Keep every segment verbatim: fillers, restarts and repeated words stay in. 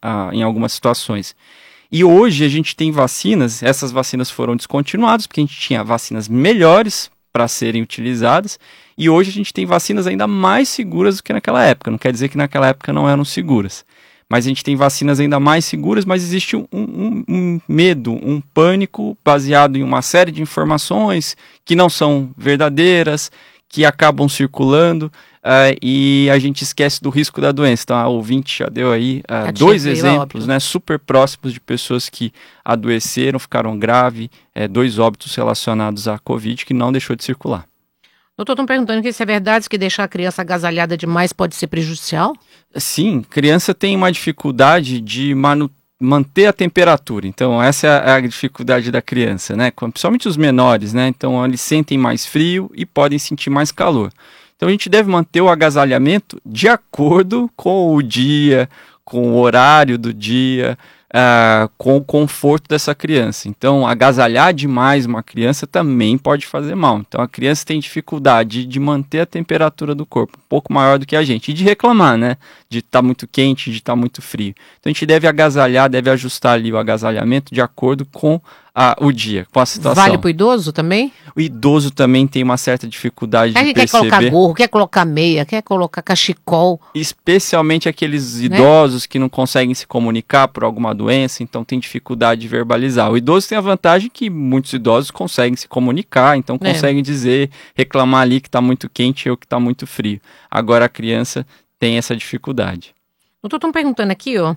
a, em algumas situações. E hoje a gente tem vacinas, essas vacinas foram descontinuadas, porque a gente tinha vacinas melhores para serem utilizadas, e hoje a gente tem vacinas ainda mais seguras do que naquela época. Não quer dizer que naquela época não eram seguras, mas a gente tem vacinas ainda mais seguras, mas existe um, um, um medo, um pânico baseado em uma série de informações que não são verdadeiras, que acabam circulando, uh, e a gente esquece do risco da doença. Então a ouvinte já deu aí uh, dois exemplos, né, super próximos de pessoas que adoeceram, ficaram graves, é, dois óbitos relacionados à Covid que não deixou de circular. Doutor, estão perguntando aqui se é verdade que deixar a criança agasalhada demais pode ser prejudicial? Sim, criança tem uma dificuldade de manutenção, manter a temperatura. Então essa é a dificuldade da criança, né? Principalmente os menores, né? Então eles sentem mais frio e podem sentir mais calor. Então a gente deve manter o agasalhamento de acordo com o dia, com o horário do dia, uh, com o conforto dessa criança. Então agasalhar demais uma criança também pode fazer mal. Então a criança tem dificuldade de manter a temperatura do corpo um pouco maior do que a gente, e de reclamar, né? De estar tá muito quente, de estar tá muito frio. Então a gente deve agasalhar, deve ajustar ali o agasalhamento de acordo com a, o dia, com a situação. Vale para o idoso também? O idoso também tem uma certa dificuldade é de que perceber. Quer colocar gorro, quer colocar meia, quer colocar cachecol. Especialmente aqueles idosos, né, que não conseguem se comunicar por alguma doença, então tem dificuldade de verbalizar. O idoso tem a vantagem que muitos idosos conseguem se comunicar, então conseguem é. dizer, reclamar ali que está muito quente ou que está muito frio. Agora a criança tem essa dificuldade. Doutor, estão perguntando aqui, ó,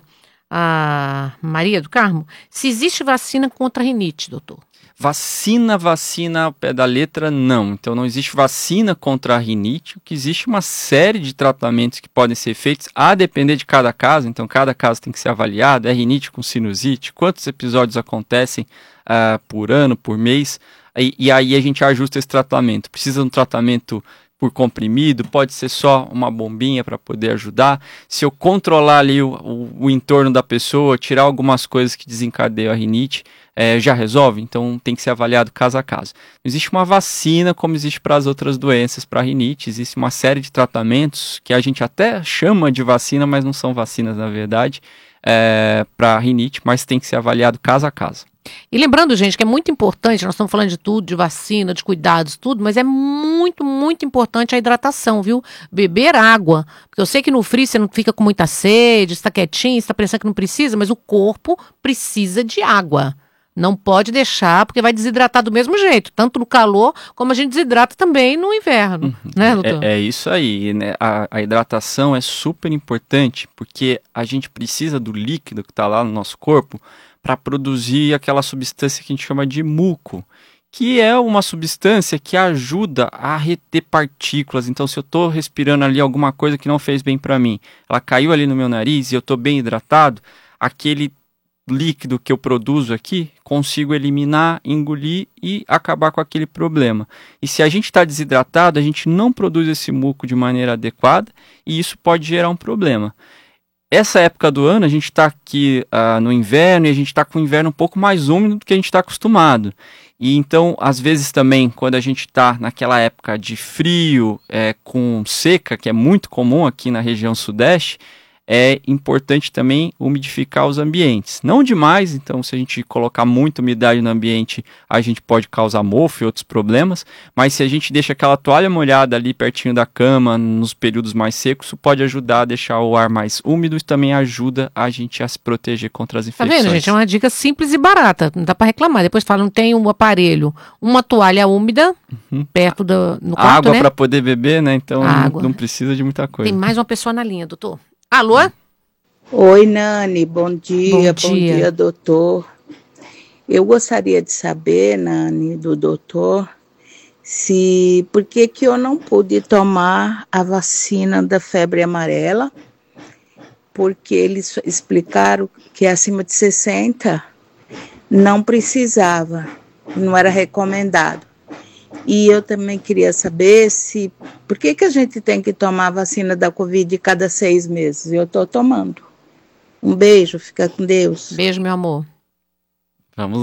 a Maria do Carmo, se existe vacina contra a rinite, doutor? Vacina, vacina ao pé da letra, não. Então não existe vacina contra a rinite, o que existe uma série de tratamentos que podem ser feitos a depender de cada caso, então cada caso tem que ser avaliado, é rinite com sinusite, quantos episódios acontecem uh, por ano, por mês, e, e aí a gente ajusta esse tratamento. Precisa de um tratamento por comprimido, pode ser só uma bombinha para poder ajudar. Se eu controlar ali o, o, o entorno da pessoa, tirar algumas coisas que desencadeiam a rinite, é, já resolve? Então tem que ser avaliado caso a caso. Não existe uma vacina como existe para as outras doenças, para a rinite, existe uma série de tratamentos que a gente até chama de vacina, mas não são vacinas na verdade, é, para a rinite, mas tem que ser avaliado caso a caso. E lembrando, gente, que é muito importante, nós estamos falando de tudo, de vacina, de cuidados, tudo, mas é muito, muito importante a hidratação, viu? Beber água, porque eu sei que no frio você não fica com muita sede, está quietinho, está pensando que não precisa, mas o corpo precisa de água. Não pode deixar, porque vai desidratar do mesmo jeito, tanto no calor, como a gente desidrata também no inverno, uhum. né, doutor? É, é isso aí, né? A, a hidratação é super importante, porque a gente precisa do líquido que está lá no nosso corpo para produzir aquela substância que a gente chama de muco, que é uma substância que ajuda a reter partículas. Então, se eu estou respirando ali alguma coisa que não fez bem para mim, ela caiu ali no meu nariz e eu estou bem hidratado, aquele líquido que eu produzo aqui, consigo eliminar, engolir e acabar com aquele problema. E se a gente está desidratado, a gente não produz esse muco de maneira adequada e isso pode gerar um problema. Essa época do ano, a gente está aqui uh, no inverno e a gente está com o inverno um pouco mais úmido do que a gente está acostumado. E então, às vezes também, quando a gente está naquela época de frio, é, com seca, que é muito comum aqui na região sudeste, é importante também umidificar os ambientes. Não demais, então se a gente colocar muita umidade no ambiente, a gente pode causar mofo e outros problemas, mas se a gente deixa aquela toalha molhada ali pertinho da cama, nos períodos mais secos, isso pode ajudar a deixar o ar mais úmido e também ajuda a gente a se proteger contra as infecções. Tá vendo, gente? É uma dica simples e barata, não dá para reclamar. Depois falam, tem um aparelho, uma toalha úmida, uhum. perto do no quarto, água, né? para poder beber, né? Então não, não precisa de muita coisa. Tem mais uma pessoa na linha, doutor. Alô? Oi, Nani, bom dia, bom dia, bom dia, doutor. Eu gostaria de saber, Nani, do doutor, se por que que eu não pude tomar a vacina da febre amarela, porque eles explicaram que acima de sessenta não precisava, não era recomendado. E eu também queria saber se, por que que a gente tem que tomar a vacina da Covid cada seis meses? Eu estou tomando. Um beijo, fica com Deus. Beijo, meu amor. Vamos lá.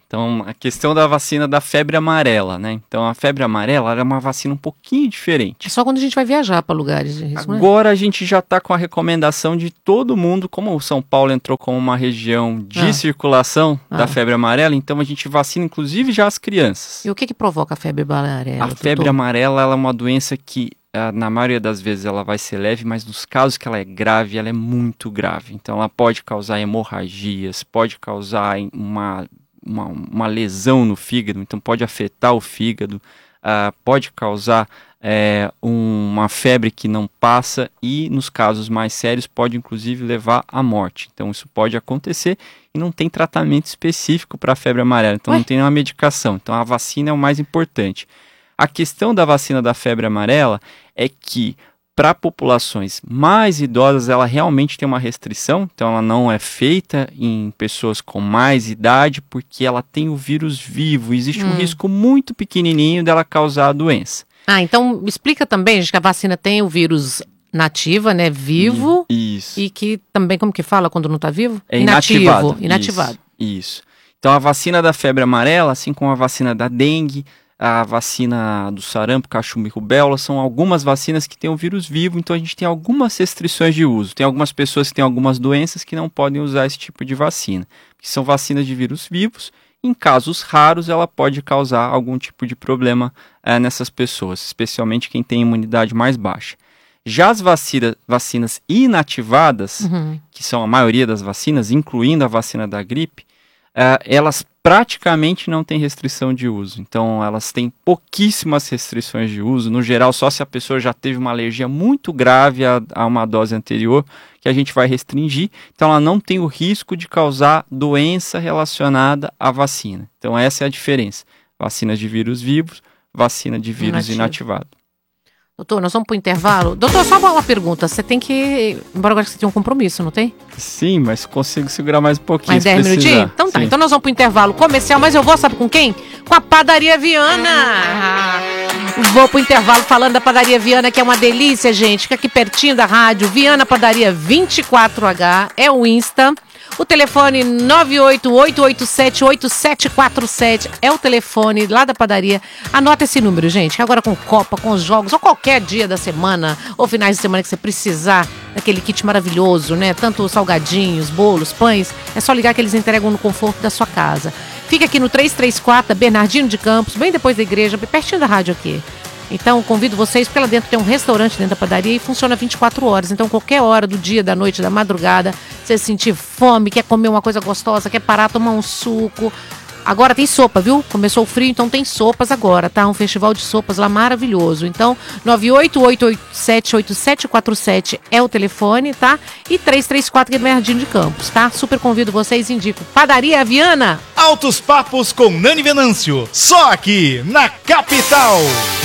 Então, a questão da vacina da febre amarela, né? Então, a febre amarela é uma vacina um pouquinho diferente. É só quando a gente vai viajar para lugares de risco, né? Agora a gente já está com a recomendação de todo mundo, como o São Paulo entrou como uma região de ah. circulação ah. da febre amarela, então a gente vacina inclusive já as crianças. E o que que provoca a febre amarela? A febre doutor? amarela ela é uma doença que, na maioria das vezes, ela vai ser leve, mas nos casos que ela é grave, ela é muito grave. Então, ela pode causar hemorragias, pode causar uma... Uma, uma lesão no fígado, então pode afetar o fígado, uh, pode causar é, um, uma febre que não passa e, nos casos mais sérios, pode inclusive levar à morte. Então isso pode acontecer e não tem tratamento específico para a febre amarela, então Ué? não tem nenhuma medicação. Então a vacina é o mais importante. A questão da vacina da febre amarela é que para populações mais idosas, ela realmente tem uma restrição, então ela não é feita em pessoas com mais idade, porque ela tem o vírus vivo, existe hum. um risco muito pequenininho dela causar a doença. Ah, então explica também, gente, que a vacina tem o vírus nativa, né, vivo, isso. e que também, como que fala quando não está vivo? É inativado. Inativo, inativado. Isso, isso. Então a vacina da febre amarela, assim como a vacina da dengue, a vacina do sarampo, cachumba e rubéola, são algumas vacinas que têm o vírus vivo, então a gente tem algumas restrições de uso. Tem algumas pessoas que têm algumas doenças que não podem usar esse tipo de vacina, que são vacinas de vírus vivos. Em casos raros, ela pode causar algum tipo de problema é, nessas pessoas, especialmente quem tem imunidade mais baixa. Já as vacina, vacinas inativadas, uhum. que são a maioria das vacinas, incluindo a vacina da gripe, é, elas praticamente não tem restrição de uso, então elas têm pouquíssimas restrições de uso, no geral só se a pessoa já teve uma alergia muito grave a, a uma dose anterior, que a gente vai restringir, então ela não tem o risco de causar doença relacionada à vacina. Então essa é a diferença, vacinas de vírus vivos, vacina de vírus Inativo. inativado. Doutor, nós vamos para o intervalo. Doutor, só uma pergunta. Você tem que... Embora agora você tenha um compromisso, não tem? Sim, mas consigo segurar mais um pouquinho. Mais dez minutinhos? Então tá. Sim. Então nós vamos para o intervalo comercial, mas eu vou, sabe com quem? Com a Padaria Viana. Ah, vou para o intervalo falando da Padaria Viana, que é uma delícia, gente. Fica aqui pertinho da rádio. Viana Padaria vinte e quatro H. É o Insta. O telefone nove oito oito oito sete oito sete quatro sete é o telefone lá da padaria. Anota esse número, gente, que agora com Copa, com os jogos, ou qualquer dia da semana, ou finais de semana que você precisar daquele kit maravilhoso, né? Tanto salgadinhos, bolos, pães, é só ligar que eles entregam no conforto da sua casa. Fica aqui no três três quatro, Bernardino de Campos, bem depois da igreja, bem pertinho da rádio aqui. Então, convido vocês, porque lá dentro tem um restaurante dentro da padaria e funciona vinte e quatro horas. Então, qualquer hora do dia, da noite, da madrugada, você sentir fome, quer comer uma coisa gostosa, quer parar, tomar um suco. Agora tem sopa, viu? Começou o frio, então tem sopas agora, tá? Um festival de sopas lá maravilhoso. Então, nove oito oito oito sete oito sete quatro sete é o telefone, tá? E três três quatro, que é do Bernardino de Campos, tá? Super convido vocês, indico. Padaria Viana. Altos Papos com Nani Venâncio. Só aqui, na Capital.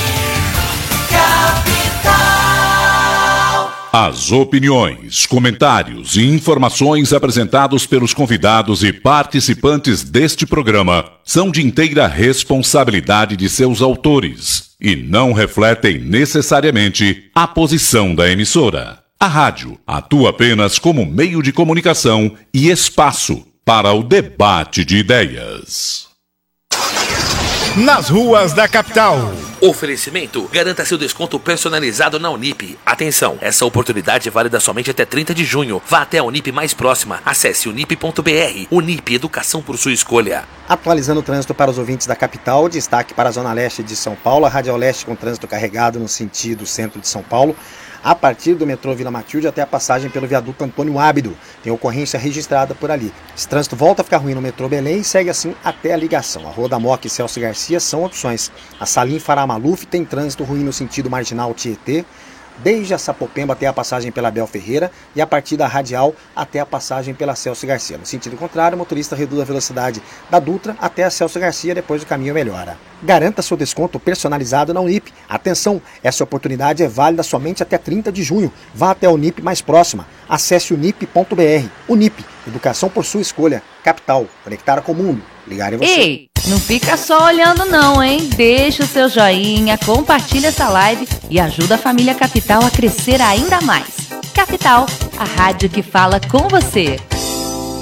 As opiniões, comentários e informações apresentados pelos convidados e participantes deste programa são de inteira responsabilidade de seus autores e não refletem necessariamente a posição da emissora. A rádio atua apenas como meio de comunicação e espaço para o debate de ideias. Nas ruas da capital. Oferecimento: garanta seu desconto personalizado na Unip. Atenção, essa oportunidade é válida somente até trinta de junho. Vá até a Unip mais próxima. Acesse unip ponto br. Unip, educação por sua escolha. Atualizando o trânsito para os ouvintes da capital, destaque para a zona leste de São Paulo, a Radial Leste com trânsito carregado no sentido centro de São Paulo, a partir do metrô Vila Matilde até a passagem pelo viaduto Antônio Ábido. Tem ocorrência registrada por ali. Esse trânsito volta a ficar ruim no metrô Belém e segue assim até a ligação. A Rua da Moca e Celso Garcia são opções. A Salim Fará Maluf tem trânsito ruim no sentido marginal Tietê, desde a Sapopemba até a passagem pela Abel Ferreira e a partir da Radial até a passagem pela Celso Garcia. No sentido contrário, o motorista reduz a velocidade da Dutra até a Celso Garcia, depois o caminho melhora. Garanta seu desconto personalizado na Unip. Atenção, essa oportunidade é válida somente até trinta de junho. Vá até a Unip mais próxima. Acesse unip ponto br. Unip, educação por sua escolha. Capital, conectada com o mundo. Ligar em você. Ei, não fica só olhando não, hein? Deixa o seu joinha, compartilha essa live e ajuda a família Capital a crescer ainda mais. Capital, a rádio que fala com você.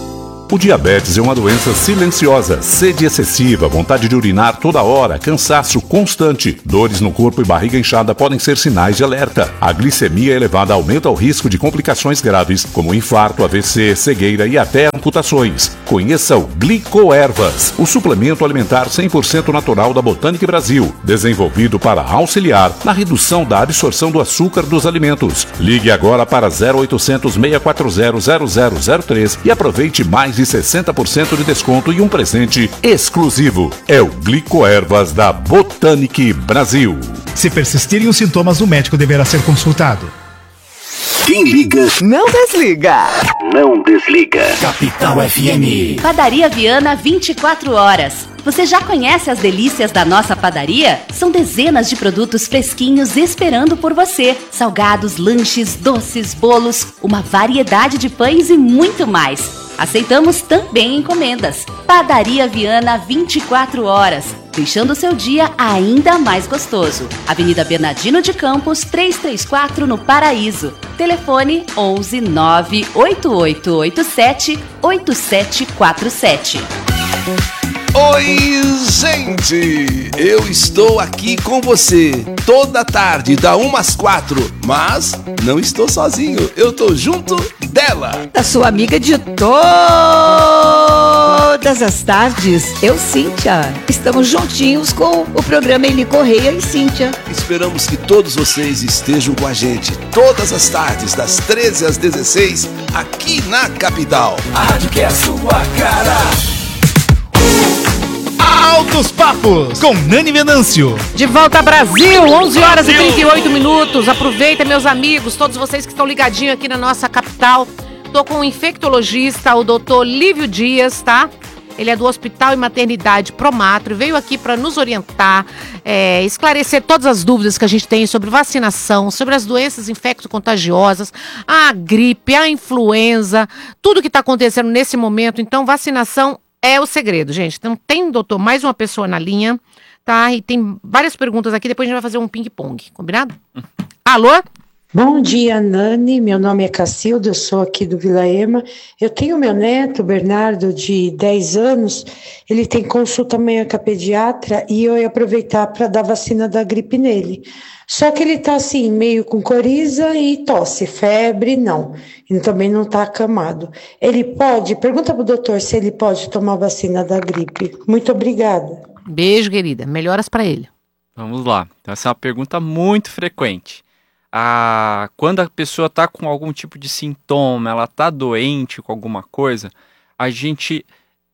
O diabetes é uma doença silenciosa, sede excessiva, vontade de urinar toda hora, cansaço constante, dores no corpo e barriga inchada podem ser sinais de alerta. A glicemia elevada aumenta o risco de complicações graves, como infarto, A V C, cegueira e até amputações. Conheça o Glicoervas, o suplemento alimentar cem por cento natural da Botânica Brasil, desenvolvido para auxiliar na redução da absorção do açúcar dos alimentos. Ligue agora para zero oitocentos, seis quatro zero, zero zero zero três e aproveite mais de sessenta por cento de desconto e um presente exclusivo. É o Glicoervas da Botânica Brasil. Se persistirem os sintomas, o médico deverá ser consultado. Quem liga, não desliga. Não desliga. Capital F M. Padaria Viana vinte e quatro horas. Você já conhece as delícias da nossa padaria? São dezenas de produtos fresquinhos esperando por você. Salgados, lanches, doces, bolos, uma variedade de pães e muito mais. Aceitamos também encomendas. Padaria Viana vinte e quatro horas, deixando o seu dia ainda mais gostoso. Avenida Bernardino de Campos, trezentos e trinta e quatro, no Paraíso. Telefone onze nove oito oito oito sete oito sete quatro sete. Oi, gente! Eu estou aqui com você toda tarde, da uma às quatro, mas não estou sozinho, eu estou junto dela. Da sua amiga de todas as tardes, eu, Cíntia. Estamos juntinhos com o programa Eli Correia e Cíntia. Esperamos que todos vocês estejam com a gente todas as tardes, das treze às dezesseis, aqui na capital. A rádio que é a sua cara. Altos Papos, com Nani Venâncio. De volta Brasil, onze horas e trinta e oito minutos. Aproveita, meus amigos, todos vocês que estão ligadinhos aqui na nossa capital. Tô com o infectologista, o doutor Lívio Dias, tá? Ele é do Hospital e Maternidade Promatro, veio aqui para nos orientar, é, esclarecer todas as dúvidas que a gente tem sobre vacinação, sobre as doenças infecto-contagiosas, a gripe, a influenza, tudo que está acontecendo nesse momento. Então, vacinação é o segredo, gente. Então tem, doutor, mais uma pessoa na linha, tá? E tem várias perguntas aqui, depois a gente vai fazer um ping-pong, combinado? Alô? Bom dia, Nani. Meu nome é Cacilda, eu sou aqui do Vila Ema. Eu tenho meu neto, Bernardo, de dez anos. Ele tem consulta amanhã com a pediatra e eu ia aproveitar para dar vacina da gripe nele. Só que ele tá assim, meio com coriza e tosse, febre não. E também não tá acamado. Ele pode, pergunta pro doutor se ele pode tomar vacina da gripe. Muito obrigada. Beijo, querida. Melhoras para ele. Vamos lá. Então, essa é uma pergunta muito frequente. Ah, quando a pessoa está com algum tipo de sintoma, ela está doente com alguma coisa, a gente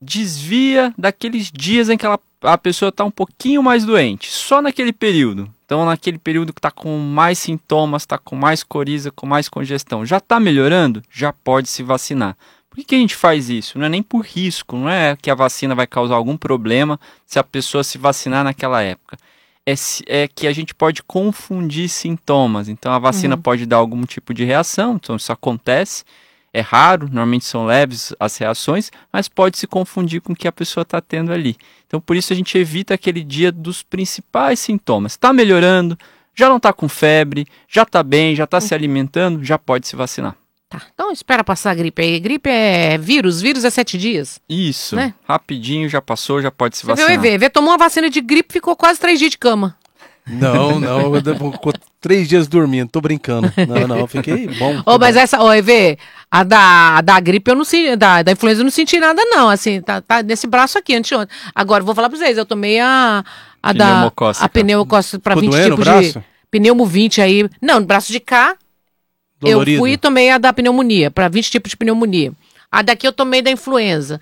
desvia daqueles dias em que ela, a pessoa está um pouquinho mais doente, só naquele período. Então, naquele período que está com mais sintomas, está com mais coriza, com mais congestão, já está melhorando? Já pode se vacinar. Por que, que a gente faz isso? Não é nem por risco, não é que a vacina vai causar algum problema se a pessoa se vacinar naquela época. É, é que a gente pode confundir sintomas. Então, a vacina uhum. pode dar algum tipo de reação. Então, isso acontece. É raro, normalmente são leves as reações, mas pode se confundir com o que a pessoa está tendo ali. Então, por isso, a gente evita aquele dia dos principais sintomas. Está melhorando, já não está com febre, já está bem, já está uhum. se alimentando, já pode se vacinar. Tá, então espera passar a gripe aí. Gripe é vírus, vírus é sete dias. Isso, né? Rapidinho, já passou, já pode se Você vacinar. Você viu, E V, tomou uma vacina de gripe, ficou quase três dias de cama. Não, não, eu ficou três dias dormindo, tô brincando. Não, não, eu fiquei bom. Ô, mas bom. essa, ô, E V, a da, a da gripe eu não senti, da, da influenza eu não senti nada não, assim, tá, tá nesse braço aqui, anteontem. Agora, vou falar pra vocês, eu tomei a, a da, a pneumocócica pra vinte tipos de, pneumo vinte aí, não, no braço de cá, dolorido. Eu fui e tomei a da pneumonia, para vinte tipos de pneumonia. A daqui eu tomei da influenza.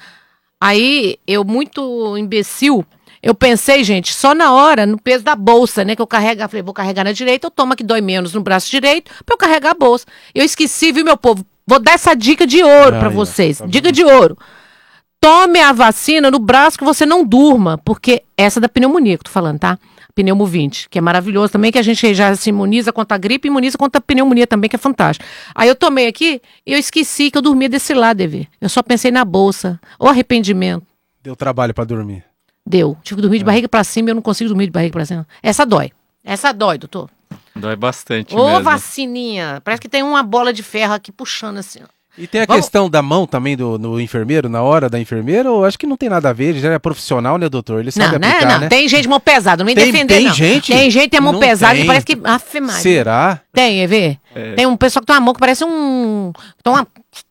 Aí, eu muito imbecil, eu pensei, gente, só na hora, no peso da bolsa, né, que eu carrego, eu falei, vou carregar na direita, eu tomo que dói menos no braço direito, pra eu carregar a bolsa. Eu esqueci, viu, meu povo? Vou dar essa dica de ouro ah, pra vocês. Tá dica de ouro. Tome a vacina no braço que você não durma, porque essa é da pneumonia que eu tô falando, tá? Pneumo vinte, que é maravilhoso também, que a gente já se imuniza contra a gripe, imuniza contra a pneumonia também, que é fantástico. Aí eu tomei aqui e eu esqueci que eu dormia desse lado, E V. Eu só pensei na bolsa. Ô arrependimento. Deu trabalho pra dormir. Deu. Tive que dormir é. de barriga pra cima e eu não consigo dormir de barriga pra cima. Essa dói. Essa dói, doutor. Dói bastante Ô mesmo. vacininha. Parece que tem uma bola de ferro aqui puxando assim, ó. E tem a Vamos... questão da mão também do, do enfermeiro, na hora da enfermeira, ou acho que não tem nada a ver, ele já é profissional, né, doutor? Ele sabe não, aplicar, não, não. né? Tem gente mão pesada, não me tem, defender, tem não. Gente? Tem gente que tem a mão não pesada tem. e parece que... Aff, Maria. Será? Tem, é ver? É. Tem um pessoal que tem uma mão que parece um... Então, uma...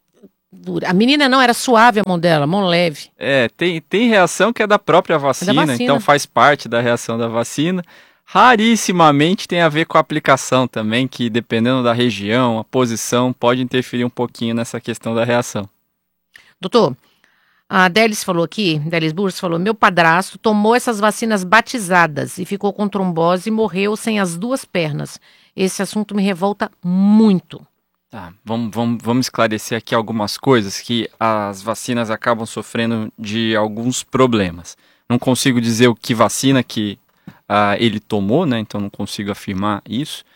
A menina não, era suave a mão dela, mão leve. É, tem, tem reação que é da própria vacina, é da vacina, então faz parte da reação da vacina. Rarissimamente tem a ver com a aplicação também, que dependendo da região, a posição, pode interferir um pouquinho nessa questão da reação. Doutor, a Délis falou aqui, Délis Burrs falou, meu padrasto tomou essas vacinas batizadas e ficou com trombose e morreu sem as duas pernas. Esse assunto me revolta muito. Tá, vamos, vamos, vamos esclarecer aqui algumas coisas que as vacinas acabam sofrendo de alguns problemas. Não consigo dizer o que vacina que uh, ele tomou, né? Então não consigo afirmar isso.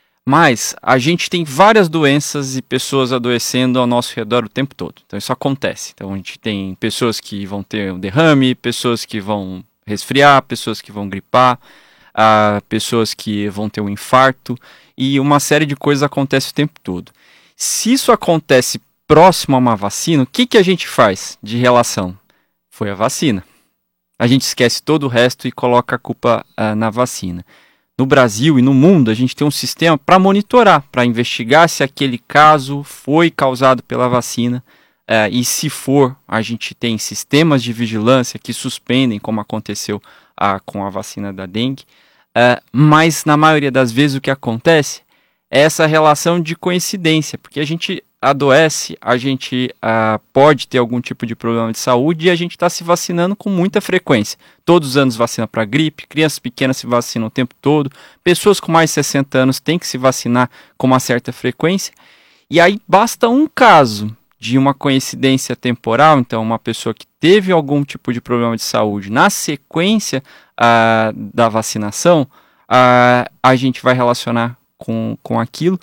Mas a gente tem várias doenças e pessoas adoecendo ao nosso redor o tempo todo. Então isso acontece. Então a gente tem pessoas que vão ter um derrame, pessoas que vão resfriar, pessoas que vão gripar, uh, pessoas que vão ter um infarto e uma série de coisas acontece o tempo todo. Se isso acontece próximo a uma vacina, o que, que a gente faz de relação? Foi a vacina. A gente esquece todo o resto e coloca a culpa uh, na vacina. No Brasil e no mundo, a gente tem um sistema para monitorar, para investigar se aquele caso foi causado pela vacina. Uh, e se for, a gente tem sistemas de vigilância que suspendem, como aconteceu uh, com a vacina da dengue. Uh, mas, na maioria das vezes, o que acontece é essa relação de coincidência, porque a gente adoece, a gente uh, pode ter algum tipo de problema de saúde e a gente está se vacinando com muita frequência. Todos os anos vacina para gripe, crianças pequenas se vacinam o tempo todo, pessoas com mais de sessenta anos têm que se vacinar com uma certa frequência, e aí basta um caso de uma coincidência temporal, então uma pessoa que teve algum tipo de problema de saúde na sequência uh, da vacinação, uh, a gente vai relacionar com, com aquilo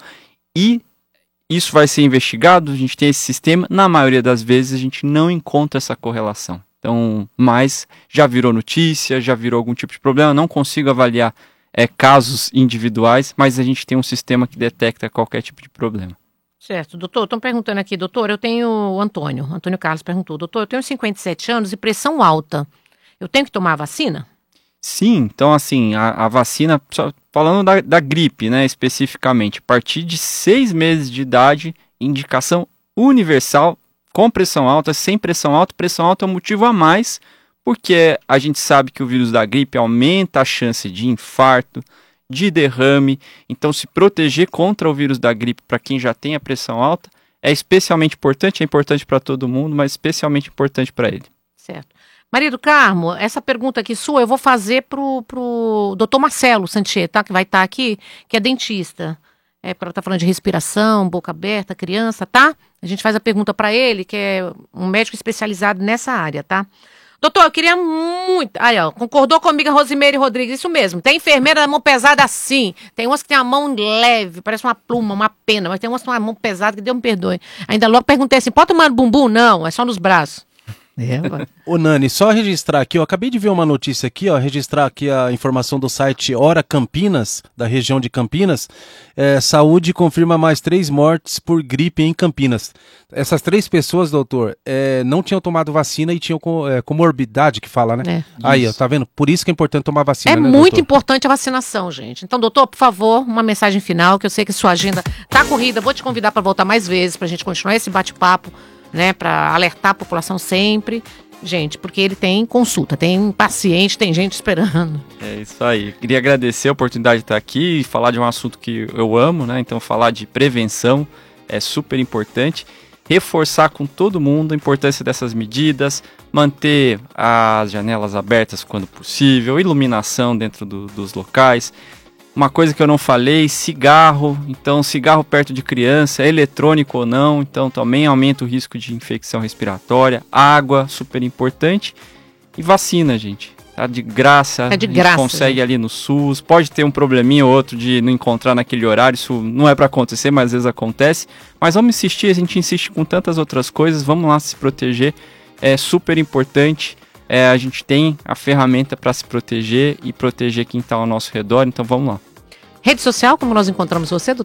e isso vai ser investigado, a gente tem esse sistema, na maioria das vezes a gente não encontra essa correlação. Então, mas já virou notícia, já virou algum tipo de problema, não consigo avaliar é, casos individuais, mas a gente tem um sistema que detecta qualquer tipo de problema. Certo, doutor, estão perguntando aqui, doutor, eu tenho o Antônio, Antônio Carlos perguntou, doutor, eu tenho cinquenta e sete anos e pressão alta, eu tenho que tomar a vacina? Sim, então assim, a, a vacina, só falando da, da gripe, né, especificamente, a partir de seis meses de idade, indicação universal, com pressão alta, sem pressão alta, pressão alta é um motivo a mais, porque a gente sabe que o vírus da gripe aumenta a chance de infarto, de derrame, então se proteger contra o vírus da gripe para quem já tem a pressão alta é especialmente importante, é importante para todo mundo, mas especialmente importante para ele. Certo. Maria do Carmo, essa pergunta aqui sua eu vou fazer pro, pro doutor Marcelo Santier, tá? Que vai estar tá aqui, que é dentista. É, porque ela tá falando de respiração, boca aberta, criança, tá? A gente faz a pergunta para ele, que é um médico especializado nessa área, tá? Doutor, eu queria muito... Aí, ó, concordou comigo a Rosimeire Rodrigues, isso mesmo. Tem enfermeira da mão pesada assim. Tem umas que tem a mão leve, parece uma pluma, uma pena, mas tem umas que tem uma mão pesada que Deus me perdoe. Ainda logo perguntei assim, pode tomar no bumbum? Não, é só nos braços. É, ô Nani, só registrar aqui, eu acabei de ver uma notícia aqui, ó, registrar aqui a informação do site Hora Campinas, da região de Campinas. É, saúde confirma mais três mortes por gripe em Campinas. Essas três pessoas, doutor, é, não tinham tomado vacina e tinham com, é, comorbidade, que fala, né? É, aí, ó, tá vendo? Por isso que é importante tomar vacina, É né, muito doutor? importante a vacinação, gente. Então, doutor, por favor, uma mensagem final, que eu sei que sua agenda tá corrida. Vou te convidar para voltar mais vezes, pra gente continuar esse bate-papo, né, para alertar a população sempre, gente, porque ele tem consulta, tem paciente, tem gente esperando. É isso aí. Queria agradecer a oportunidade de estar aqui e falar de um assunto que eu amo, né? Então falar de prevenção é super importante. Reforçar com todo mundo a importância dessas medidas, manter as janelas abertas quando possível, iluminação dentro do, dos locais. Uma coisa que eu não falei, cigarro, então cigarro perto de criança, eletrônico ou não, então também aumenta o risco de infecção respiratória, água, super importante, e vacina, gente, tá de graça, é de a gente graça, consegue gente. Ali no SUS, pode ter um probleminha ou outro de não encontrar naquele horário, isso não é para acontecer, mas às vezes acontece, mas vamos insistir, a gente insiste com tantas outras coisas, vamos lá se proteger, é super importante. É, a gente tem a ferramenta para se proteger e proteger quem está ao nosso redor, então vamos lá. Rede social, como nós encontramos você, doutor?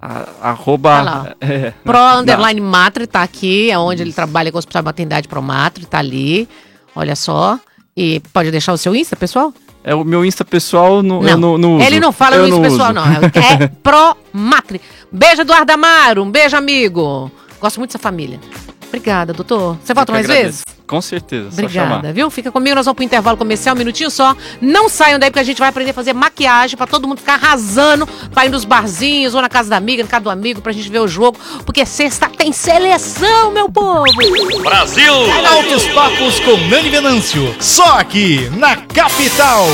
A, arroba... lá, é, Pro Underline Matre tá aqui, é onde ele trabalha com o Hospital de Maternidade Pro Matre, tá ali. Olha só. E pode deixar o seu Insta, pessoal? É o meu Insta pessoal, no, não, eu não, não uso. Ele não fala eu no Insta não pessoal, uso. não. É Pro Matre. Beijo, Eduardo Amaro. Um beijo, amigo. Gosto muito dessa família. Obrigada, doutor. Você volta mais agradeço. vezes? Com certeza, Obrigada, só chamar. viu? Fica comigo, nós vamos pro intervalo comercial, um minutinho só. Não saiam daí, porque a gente vai aprender a fazer maquiagem pra todo mundo ficar arrasando, pra ir nos barzinhos ou na casa da amiga, na casa do amigo, pra gente ver o jogo, porque sexta tem seleção, meu povo! Brasil! Altos Papos com Nani Venâncio, só aqui na Capital!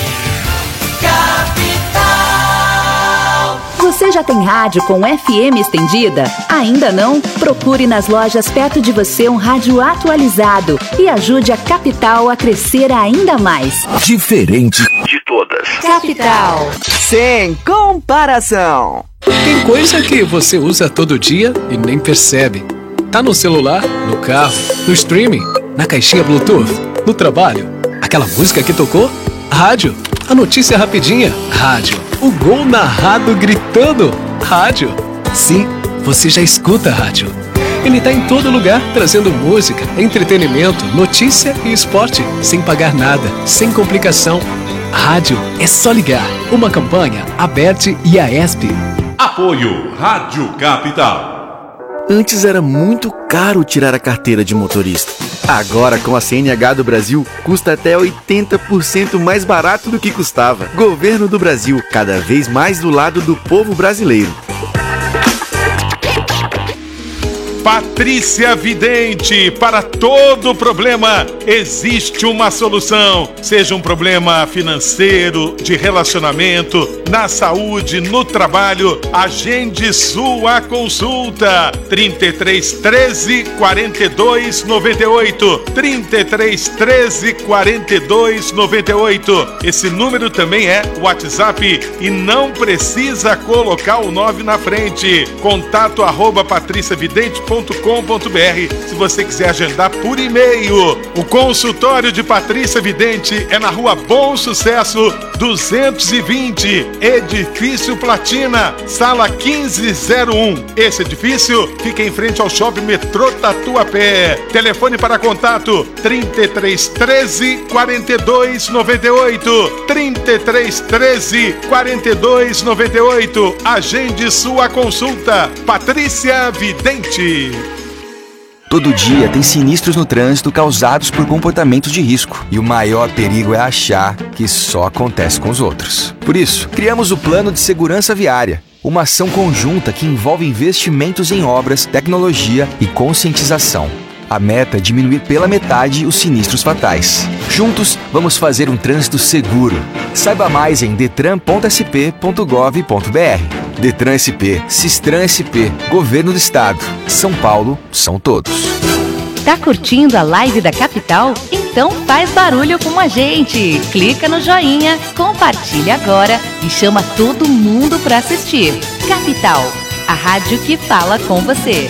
Você já tem rádio com F M estendida? Ainda não? Procure nas lojas perto de você um rádio atualizado e ajude a Capital a crescer ainda mais. Diferente de todas. Capital. Sem comparação. Tem coisa que você usa todo dia e nem percebe. Tá no celular, no carro, no streaming, na caixinha Bluetooth, no trabalho. Aquela música que tocou? Rádio. A notícia rapidinha? Rádio. O gol narrado gritando? Rádio. Sim, você já escuta rádio. Ele tá em todo lugar, trazendo música, entretenimento, notícia e esporte, sem pagar nada, sem complicação. Rádio é só ligar. Uma campanha, Aberte e a ESP. Apoio Rádio Capital. Antes era muito caro tirar a carteira de motorista. Agora, com a C N H do Brasil, custa até oitenta por cento mais barato do que custava. Governo do Brasil, cada vez mais do lado do povo brasileiro. Patrícia Vidente, para todo problema existe uma solução. Seja um problema financeiro, de relacionamento, na saúde, no trabalho, agende sua consulta. trinta e três, treze, quarenta e dois, noventa e oito. trinta e três, treze, quarenta e dois, noventa e oito. Esse número também é WhatsApp e não precisa colocar o nove na frente. Contato arroba patricia vidente ponto com ponto br se você quiser agendar por e-mail. O consultório de Patrícia Vidente é na rua Bom Sucesso duzentos e vinte, Edifício Platina, sala quinze zero um. Esse edifício fica em frente ao Shopping Metrô Tatuapé. Telefone para contato trinta e três, treze, quarenta e dois, noventa e oito. trinta e três, treze, quarenta e dois, noventa e oito. Agende sua consulta. Patrícia Vidente. Todo dia tem sinistros no trânsito causados por comportamentos de risco. E o maior perigo é achar que só acontece com os outros. Por isso, criamos o Plano de Segurança Viária. Uma ação conjunta que envolve investimentos em obras, tecnologia e conscientização. A meta é diminuir pela metade os sinistros fatais. Juntos, vamos fazer um trânsito seguro. Saiba mais em detran ponto s p ponto gov ponto br. Detran S P, Sistran S P, Governo do Estado. São Paulo, são todos. Tá curtindo a live da Capital? Então faz barulho com a gente. Clica no joinha, compartilha agora e chama todo mundo para assistir. Capital, a rádio que fala com você.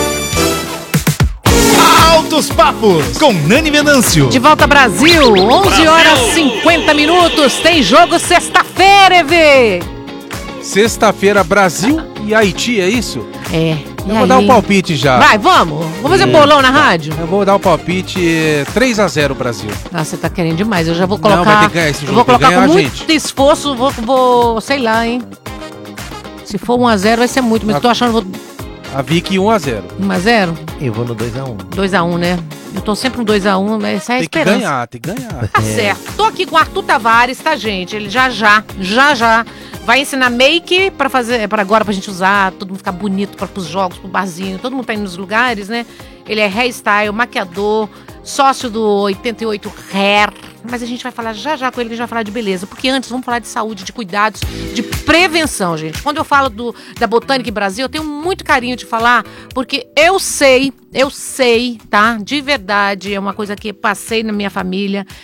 Altos Papos com Nani Venâncio. De volta Brasil, onze horas e cinquenta minutos. Tem jogo sexta-feira, Evê. Sexta-feira, Brasil e Haiti, é isso? É. Eu vou dar um palpite já. Vai, vamos. Vamos fazer bolão na rádio? Eu vou dar um palpite três a zero Brasil. Nossa, você tá querendo demais. Eu já vou colocar. Não, vai ter que ganhar esse jogo. Eu vou colocar com muito gente. esforço. Vou, vou, sei lá, hein. Se for um a zero vai ser muito, mas a, eu tô achando que vou... A Vicky um a zero. um a zero? Eu vou no dois a um. dois a um, né? Eu tô sempre no dois a um, mas essa é a tem esperança. Tem que ganhar, tem que ganhar. Tá é. certo. Tô aqui com o Arthur Tavares, tá, gente? Ele já já, já já vai ensinar make pra fazer, para agora pra gente usar, todo mundo ficar bonito para pros jogos, pro barzinho, todo mundo tá indo nos lugares, né? Ele é hairstyle, maquiador, sócio do oitenta e oito Hair. Mas a gente vai falar já já com ele, que a gente vai falar de beleza. Porque antes vamos falar de saúde, de cuidados, de prevenção, gente. Quando eu falo do, da Botânica Brasil, eu tenho muito carinho de falar, porque eu sei, eu sei, tá? De verdade, é uma coisa que passei na minha família.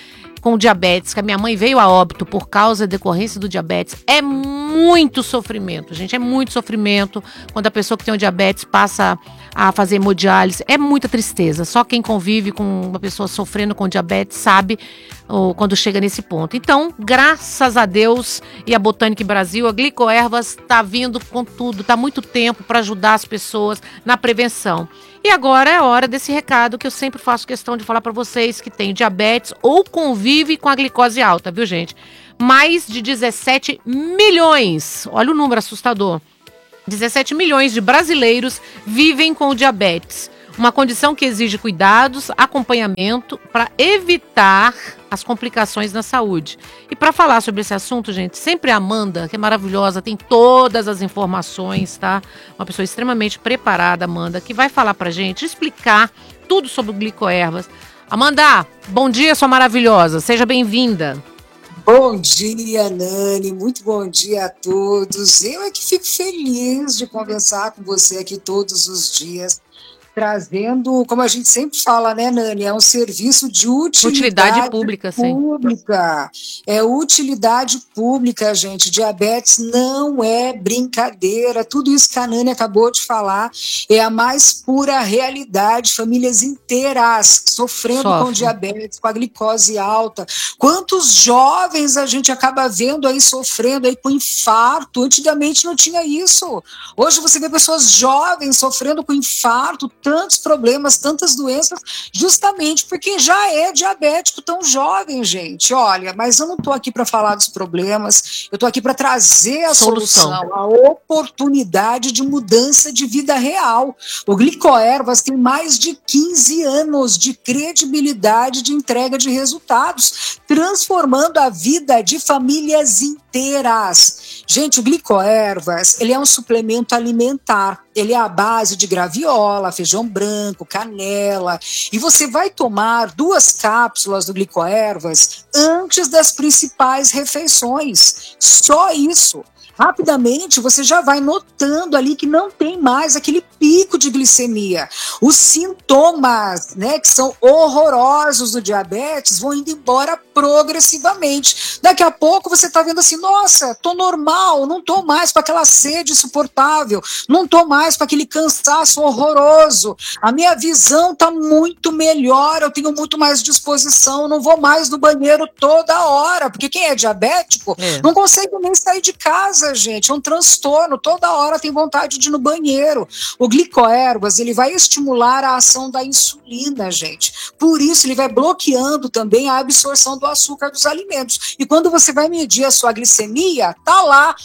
com diabetes, que a minha mãe veio a óbito por causa da decorrência do diabetes, é muito sofrimento, gente, é muito sofrimento quando a pessoa que tem o diabetes passa a fazer hemodiálise, é muita tristeza. Só quem convive com uma pessoa sofrendo com diabetes sabe ou, quando chega nesse ponto. Então, graças a Deus e a Botânica Brasil, a Glicoervas está vindo com tudo, está muito tempo para ajudar as pessoas na prevenção. E agora é a hora desse recado que eu sempre faço questão de falar para vocês que tem diabetes ou convive com a glicose alta, viu, gente? Mais de dezessete milhões, olha o número assustador, dezessete milhões de brasileiros vivem com diabetes, uma condição que exige cuidados, acompanhamento para evitar as complicações na saúde. E para falar sobre esse assunto, gente, sempre a Amanda, que é maravilhosa, tem todas as informações, tá? Uma pessoa extremamente preparada, Amanda, que vai falar pra gente, explicar tudo sobre o Glicoervas. Amanda, bom dia, sua maravilhosa, seja bem-vinda. Bom dia, Nani, muito bom dia a todos. Eu é que fico feliz de conversar com você aqui todos os dias, trazendo, como a gente sempre fala, né, Nani, é um serviço de utilidade, utilidade pública, pública. Sim. É utilidade pública, gente. Diabetes não é brincadeira. Tudo isso que a Nani acabou de falar é a mais pura realidade. Famílias inteiras sofrendo Sofre. com diabetes, com a glicose alta. Quantos jovens a gente acaba vendo aí sofrendo aí com infarto? Antigamente não tinha isso. Hoje você vê pessoas jovens sofrendo com infarto, tantos problemas, tantas doenças, justamente porque já é diabético tão jovem, gente. Olha, mas eu não estou aqui para falar dos problemas, eu estou aqui para trazer a solução. solução, a oportunidade de mudança de vida real. O Glicoervas tem mais de quinze anos de credibilidade de entrega de resultados, transformando a vida de famílias inteiras. Gente, o Glicoervas, ele é um suplemento alimentar. Ele é a base de graviola, feijão branco, canela. E você vai tomar duas cápsulas do Glicoervas antes das principais refeições. Só isso. Rapidamente você já vai notando ali que não tem mais aquele pico de glicemia. Os sintomas, né, que são horrorosos do diabetes, vão indo embora progressivamente. Daqui a pouco você está vendo assim, nossa, tô normal, não tô mais com aquela sede insuportável, não tô mais com aquele cansaço horroroso, a minha visão está muito melhor, eu tenho muito mais disposição, não vou mais no banheiro toda hora, porque quem é diabético é. não consegue nem sair de casa, gente, é um transtorno, toda hora tem vontade de ir no banheiro. O Glicoervas, ele vai estimular a ação da insulina, gente, por isso ele vai bloqueando também a absorção do açúcar dos alimentos, e quando você vai medir a sua glicemia, tá lá,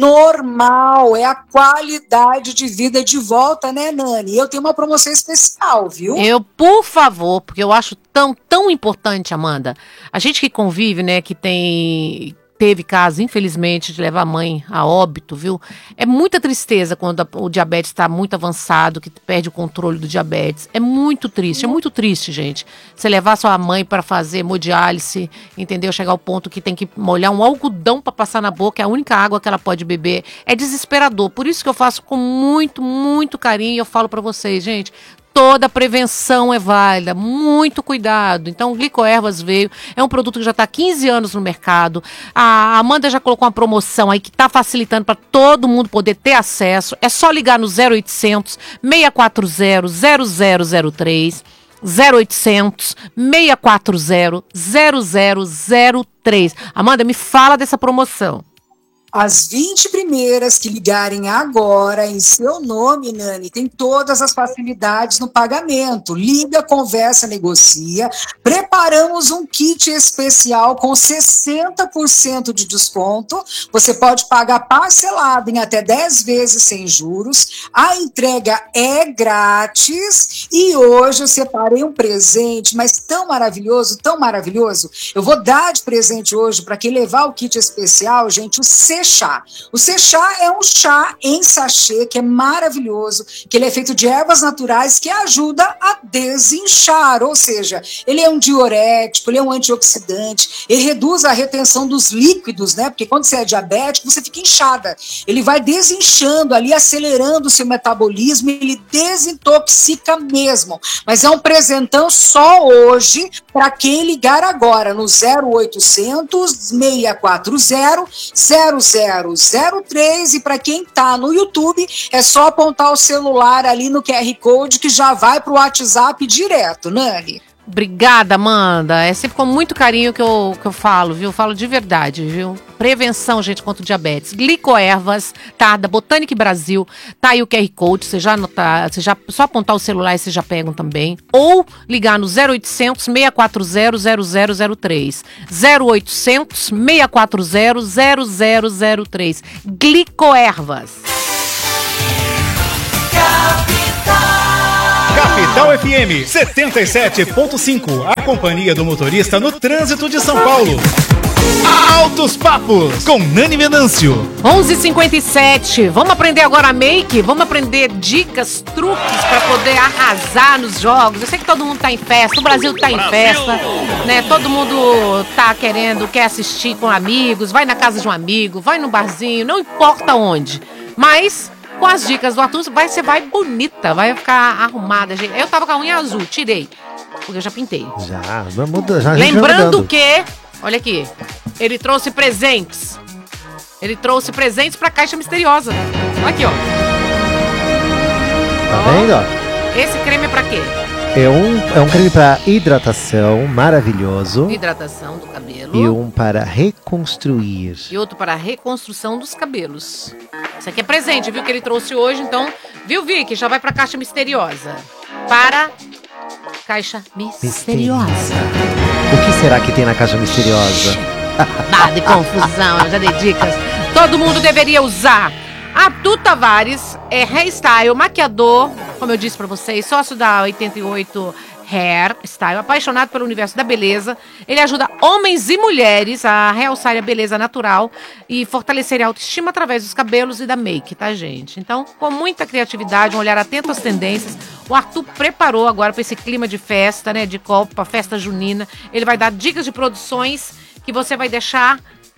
normal, é a qualidade de vida de volta, né, Nani? Eu tenho uma promoção especial, viu? Eu, por favor, porque eu acho tão, tão importante, Amanda, a gente que convive, né, que tem... teve caso, infelizmente, de levar a mãe a óbito, viu? É muita tristeza quando a, o diabetes está muito avançado, que perde o controle do diabetes. É muito triste, é muito triste, gente. Você levar sua mãe para fazer hemodiálise, entendeu? Chegar ao ponto que tem que molhar um algodão para passar na boca, é a única água que ela pode beber. É desesperador. Por isso que eu faço com muito, muito carinho e eu falo para vocês, gente... Toda prevenção é válida, muito cuidado. Então o Glicoervas veio, é um produto que já está há quinze anos no mercado. A Amanda já colocou uma promoção aí que está facilitando para todo mundo poder ter acesso. É só ligar no zero oitocentos, seis quatro zero, zero zero zero três, zero oitocentos, seis quatro zero, zero zero zero três. Amanda, me fala dessa promoção. As vinte primeiras que ligarem agora em seu nome, Nani, tem todas as facilidades no pagamento. Liga, conversa, negocia. Preparamos um kit especial com sessenta por cento de desconto. Você pode pagar parcelado em até dez vezes sem juros. A entrega é grátis. E hoje eu separei um presente, mas tão maravilhoso, tão maravilhoso. Eu vou dar de presente hoje para quem levar o kit especial, gente, o C C-chá. O C-chá é um chá em sachê que é maravilhoso, que ele é feito de ervas naturais que ajuda a desinchar, ou seja, ele é um diurético, ele é um antioxidante, ele reduz a retenção dos líquidos, né? Porque quando você é diabético, você fica inchada. Ele vai desinchando ali, acelerando o seu metabolismo, ele desintoxica mesmo. Mas é um presentão só hoje para quem ligar agora no zero oitocentos, seis quatro zero, zero zero zero três, e para quem tá no YouTube é só apontar o celular ali no Q R Code que já vai pro WhatsApp direto, Nani. Obrigada, Amanda. É sempre com muito carinho que eu, que eu falo, viu? Eu falo de verdade, viu? Prevenção, gente, contra o diabetes. Glicoervas, tá? Da Botânica Brasil. Tá aí o Q R Code. Você já anotar, você já só apontar o celular e vocês já pegam também. Ou ligar no zero oitocentos, seis quatro zero, zero zero zero três. zero oitocentos, seis quatro zero, zero zero zero três. Glicoervas. Capital F M setenta e sete ponto cinco, a companhia do motorista no trânsito de São Paulo. Altos Papos com Nani Venâncio. onze e cinquenta e sete. Vamos aprender agora a make? Vamos aprender dicas, truques para poder arrasar nos jogos. Eu sei que todo mundo tá em festa, o Brasil tá em festa, né? Todo mundo tá querendo, quer assistir com amigos, vai na casa de um amigo, vai no barzinho, não importa onde. Mas com as dicas do Arthur, vai, você vai bonita, vai ficar arrumada. Gente. Eu tava com a unha azul, tirei, porque eu já pintei. Já, muda, já. Lembrando que, olha aqui, ele trouxe presentes. Ele trouxe presentes pra Caixa Misteriosa. Olha aqui, ó. Tá ó, vendo, ó? Esse creme é pra quê? É um, é um creme para hidratação, maravilhoso. Hidratação do cabelo. E um para reconstruir. E outro para reconstrução dos cabelos. Isso aqui é presente, viu, que ele trouxe hoje. Então, viu, Vicky? Já vai pra Caixa Misteriosa. Para Caixa Misteriosa. Misteriosa. O que será que tem na Caixa Misteriosa? Nada de confusão, eu já dei dicas. Todo mundo deveria usar. Arthur Tavares é hairstyle, maquiador, como eu disse pra vocês, sócio da oitenta e oito Hair Style, apaixonado pelo universo da beleza. Ele ajuda homens e mulheres a realçar a beleza natural e fortalecer a autoestima através dos cabelos e da make, tá, gente? Então, com muita criatividade, um olhar atento às tendências, o Arthur preparou agora para esse clima de festa, né, de copa, festa junina. Ele vai dar dicas de produções que você vai deixar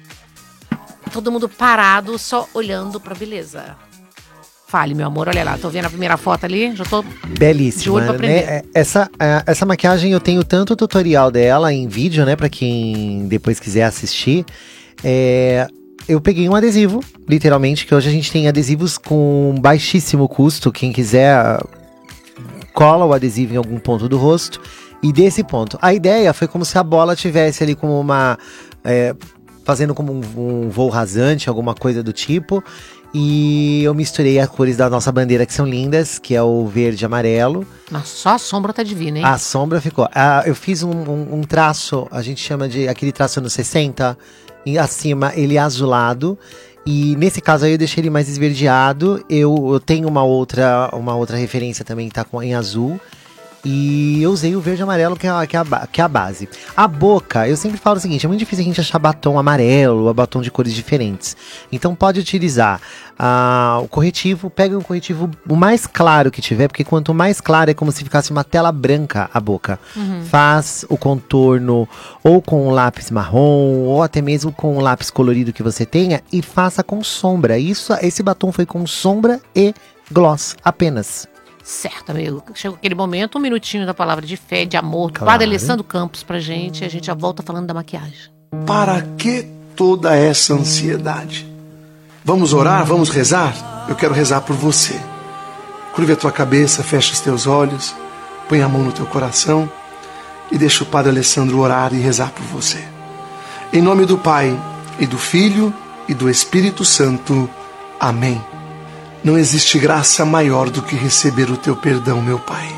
todo mundo parado, só olhando pra beleza. Fale, meu amor, olha lá, tô vendo a primeira foto ali, já tô belíssima, de olho pra aprender. Né? Essa, essa maquiagem eu tenho tanto o tutorial dela em vídeo, né, pra quem depois quiser assistir. É, eu peguei um adesivo, literalmente, que hoje a gente tem adesivos com baixíssimo custo. Quem quiser, cola o adesivo em algum ponto do rosto. E desse ponto, a ideia foi como se a bola tivesse ali como uma... É, fazendo como um, um voo rasante, alguma coisa do tipo. E eu misturei as cores da nossa bandeira, que são lindas, que é o verde e amarelo. Mas só a sombra tá divina, hein? A sombra ficou. Ah, eu fiz um, um, um traço, a gente chama de aquele traço anos sessenta, e acima ele é azulado. E nesse caso aí eu deixei ele mais esverdeado. Eu, eu tenho uma outra, uma outra referência também que tá com, em azul. E eu usei o verde e amarelo, que é, a, que, é a, que é a base. A boca, eu sempre falo o seguinte, é muito difícil a gente achar batom amarelo ou batom de cores diferentes. Então pode utilizar uh, o corretivo, pega um corretivo o mais claro que tiver, porque quanto mais claro é como se ficasse uma tela branca a boca. Uhum. Faz o contorno ou com um lápis marrom, ou até mesmo com um lápis colorido que você tenha, e faça com sombra. Isso, esse batom foi com sombra e gloss apenas. Certo, amigo. Chegou aquele momento, um minutinho da palavra de fé, de amor, claro. Padre Alessandro Campos pra gente, e a gente já volta falando da maquiagem. Para que toda essa ansiedade? Vamos orar, vamos rezar? Eu quero rezar por você. Curva a tua cabeça, fecha os teus olhos, põe a mão no teu coração e deixa o Padre Alessandro orar e rezar por você. Em nome do Pai, e do Filho, e do Espírito Santo. Amém. Não existe graça maior do que receber o teu perdão, meu Pai.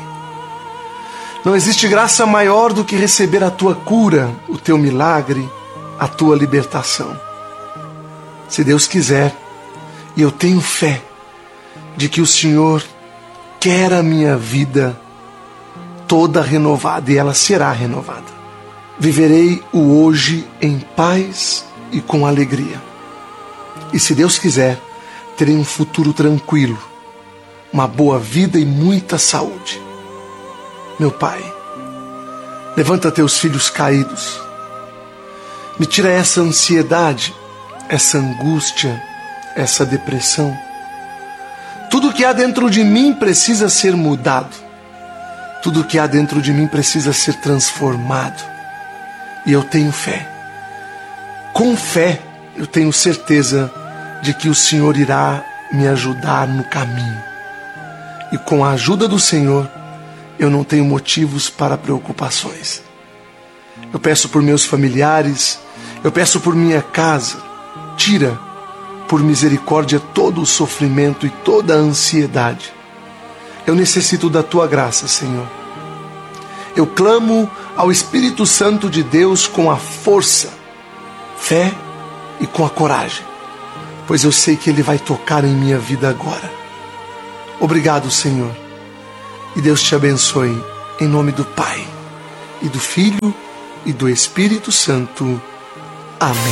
Não existe graça maior do que receber a tua cura, o teu milagre, a tua libertação. Se Deus quiser, e eu tenho fé de que o Senhor quer a minha vida toda renovada, e ela será renovada. Viverei o hoje em paz e com alegria. E se Deus quiser, terei um futuro tranquilo, uma boa vida e muita saúde. Meu Pai, levanta teus filhos caídos. Me tira essa ansiedade, essa angústia, essa depressão. Tudo que há dentro de mim precisa ser mudado. Tudo que há dentro de mim precisa ser transformado. E eu tenho fé. Com fé, eu tenho certeza de que o Senhor irá me ajudar no caminho. E com a ajuda do Senhor, eu não tenho motivos para preocupações. Eu peço por meus familiares, eu peço por minha casa. Tira, por misericórdia, todo o sofrimento e toda a ansiedade. Eu necessito da Tua graça, Senhor. Eu clamo ao Espírito Santo de Deus com a força, fé e com a coragem, pois eu sei que Ele vai tocar em minha vida agora. Obrigado, Senhor. E Deus te abençoe, em nome do Pai, e do Filho, e do Espírito Santo. Amém.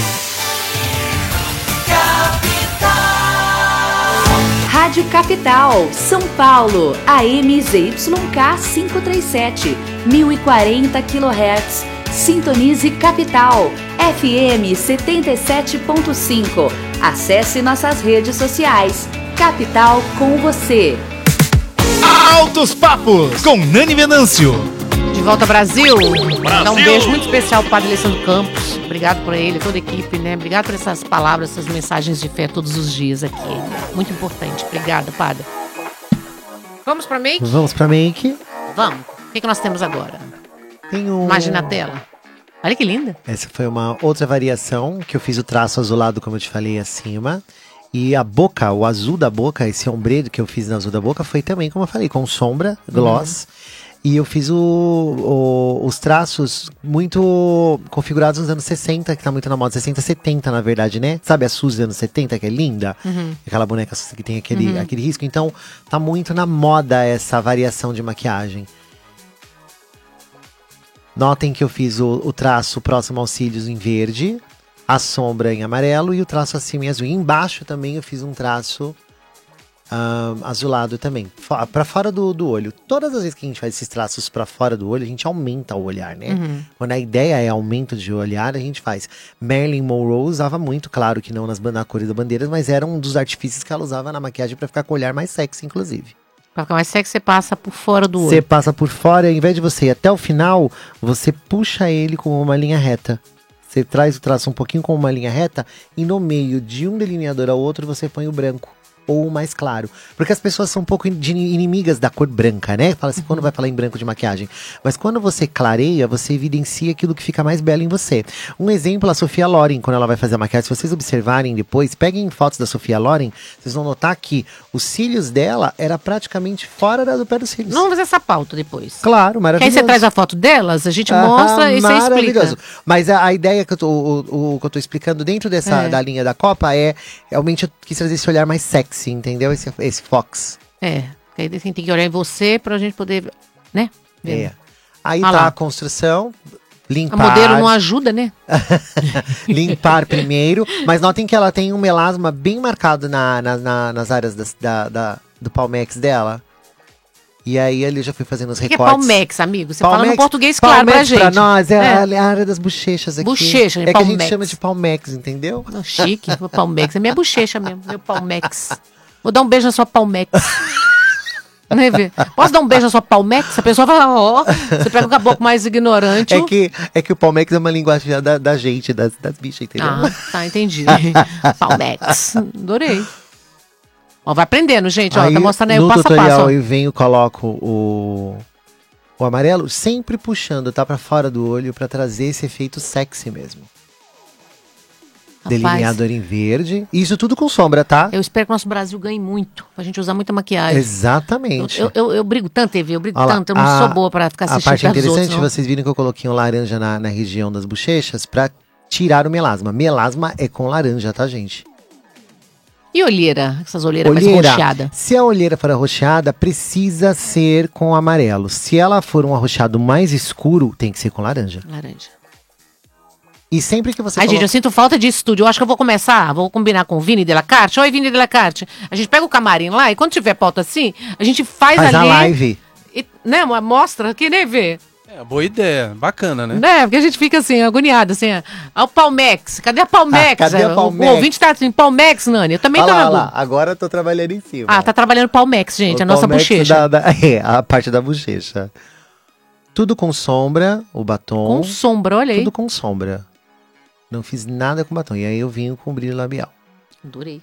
Rádio Capital, São Paulo, A M Z Y K quinhentos e trinta e sete, mil e quarenta quilohertz. Sintonize Capital, F M setenta e sete ponto cinco. Acesse nossas redes sociais. Capital com você. Altos Papos, com Nani Venâncio. De volta ao Brasil. Brasil. Dar um beijo muito especial pro Padre Alessandro Campos. Obrigado por ele, toda a equipe, né? Obrigado por essas palavras, essas mensagens de fé todos os dias aqui. Muito importante. Obrigada, Padre. Vamos pra Make? Vamos pra Make. Vamos. O que, que nós temos agora? Tem um... Imagem na tela. Olha que linda. Essa foi uma outra variação, que eu fiz o traço azulado, como eu te falei, acima. E a boca, o azul da boca, esse ombredo que eu fiz no azul da boca, foi também, como eu falei, com sombra, gloss. Uhum. E eu fiz o, o, os traços muito configurados nos anos sessenta, que tá muito na moda. sessenta, setenta, na verdade, né? Sabe a Suzy dos anos setenta, que é linda? Uhum. Aquela boneca que tem aquele, uhum. aquele risco. Então, tá muito na moda essa variação de maquiagem. Notem que eu fiz o, o traço próximo aos cílios em verde, a sombra em amarelo e o traço acima em azul. E embaixo também eu fiz um traço um, azulado também, para fora do, do olho. Todas as vezes que a gente faz esses traços para fora do olho, a gente aumenta o olhar, né? Uhum. Quando a ideia é aumento de olhar, a gente faz. Marilyn Monroe usava muito, claro que não nas, na cores da bandeira, mas era um dos artifícios que ela usava na maquiagem para ficar com o olhar mais sexy, inclusive. Pra ficar mais sexy, você passa por fora do olho. Você passa por fora, ao invés de você ir até o final, você puxa ele com uma linha reta. Você traz o traço um pouquinho com uma linha reta e no meio de um delineador ao outro você põe o branco. Ou o mais claro. Porque as pessoas são um pouco de inimigas da cor branca, né? Fala assim, uhum. quando vai falar em branco de maquiagem. Mas quando você clareia, você evidencia aquilo que fica mais belo em você. Um exemplo, a Sofia Loren, quando ela vai fazer a maquiagem, se vocês observarem depois, peguem fotos da Sofia Loren, vocês vão notar que os cílios dela era praticamente fora do pé dos cílios. Não vamos fazer essa pauta depois. Claro, maravilhoso. Que aí você traz a foto delas, a gente ah, mostra e você explica. Mas a, a ideia que eu tô, o, o, que eu tô explicando dentro dessa, é. da linha da Copa é, realmente eu quis trazer esse olhar mais sexy. Sim, entendeu? Esse, esse fox. É, aí tem que olhar em você pra gente poder, né? Ver. É. Aí ah, tá lá. A construção, limpar. A modelo não ajuda, né? Limpar primeiro, mas notem que ela tem um melasma bem marcado na, na, na, nas áreas das, da, da, do palmex dela. E aí ele já foi fazendo os recortes. O que é palmex, amigo? Você palmex, fala no português claro pra gente. Pra nós, é, é. A, a área das bochechas aqui. Bochecha, é palmex. Que a gente chama de palmex, entendeu? Não, chique, palmex. É minha bochecha mesmo, meu palmex. Vou dar um beijo na sua palmex. Não é ver? Posso dar um beijo na sua palmex? A pessoa fala, ó, oh, você pega um caboclo mais ignorante. É que, é que o palmex é uma linguagem da, da gente, das, das bichas, entendeu? Ah, tá, entendi. Palmex. Adorei. Ó, vai aprendendo, gente. Aí, ó, tá mostrando aí o passo a passo. No tutorial eu venho, coloco o, o amarelo, sempre puxando, tá? Pra fora do olho, pra trazer esse efeito sexy mesmo. Rapaz, delineador em verde. Isso tudo com sombra, tá? Eu espero que o nosso Brasil ganhe muito. Pra gente usar muita maquiagem. Exatamente. Eu, eu, eu, eu brigo tanto, T V, eu brigo Olha tanto. Eu não a, sou boa pra ficar assistindo. A parte interessante, outros, vocês viram que eu coloquei um laranja na, na região das bochechas pra tirar o melasma. Melasma é com laranja, tá, gente? E olheira? Essas olheiras olheira, mais roxadas. Se a olheira for arroxeada, precisa ser com amarelo. Se ela for um arroxeado mais escuro, tem que ser com laranja. Laranja. E sempre que você Ai, coloca... gente, eu sinto falta de estúdio. Eu acho que eu vou começar, vou combinar com o Vini Delacarte. Oi, Vini Delacarte. A gente pega o camarim lá e quando tiver pauta assim, a gente faz, Faz ali... a live. E, né, uma mostra que nem vê. É, boa ideia, bacana, né? Né, porque a gente fica assim, agoniado, assim, ó, o Palmex, cadê a Palmex? Ah, cadê a O- Palmex? O, ouvinte tá assim, Palmex, Nani, eu também Olha tô lá, na olha lá, dúvida. agora eu tô trabalhando em cima. Ah, tá trabalhando Palmex, gente, O a nossa Palmex bochecha. da- da- é, a parte da bochecha. Tudo com sombra, o batom. Com sombra, olha aí. Tudo com sombra. Não fiz nada com batom. E aí eu vim com brilho labial. Adorei.